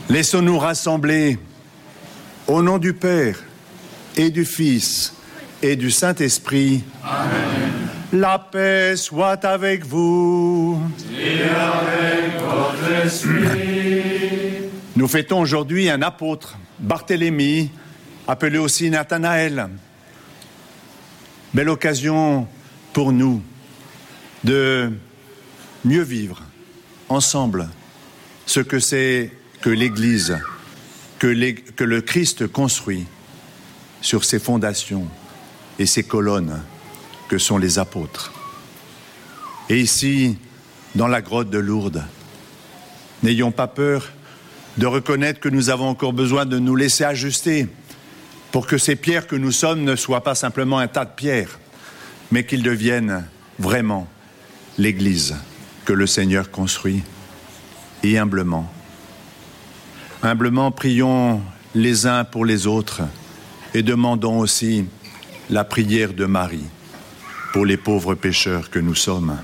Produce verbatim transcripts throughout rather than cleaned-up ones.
Laissons-nous rassembler au nom du Père et du Fils et du Saint-Esprit. Amen. La paix soit avec vous. Et avec votre esprit. Nous fêtons aujourd'hui un apôtre, Barthélemy, appelé aussi Nathanaël. Belle occasion pour nous de mieux vivre ensemble ce que c'est que l'Église, que, les, que le Christ construit sur ses fondations et ses colonnes que sont les apôtres. Et ici, dans la grotte de Lourdes, n'ayons pas peur de reconnaître que nous avons encore besoin de nous laisser ajuster pour que ces pierres que nous sommes ne soient pas simplement un tas de pierres, mais qu'ils deviennent vraiment l'Église que le Seigneur construit. Et humblement, humblement prions les uns pour les autres et demandons aussi la prière de Marie pour les pauvres pécheurs que nous sommes.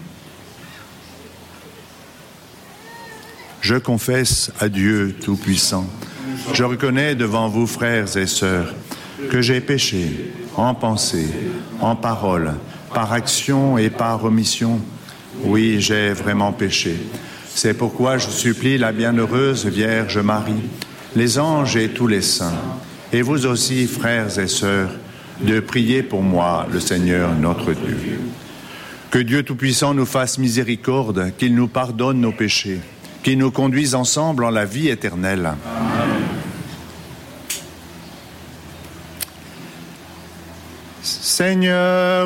Je confesse à Dieu Tout-Puissant, je reconnais devant vous, frères et sœurs, que j'ai péché en pensée, en parole, par action et par omission. Oui, j'ai vraiment péché. C'est pourquoi je supplie la bienheureuse Vierge Marie, les anges et tous les saints, et vous aussi, frères et sœurs, de prier pour moi, le Seigneur notre Dieu. Que Dieu Tout-Puissant nous fasse miséricorde, qu'il nous pardonne nos péchés, qu'il nous conduise ensemble en la vie éternelle. Amen. Seigneur,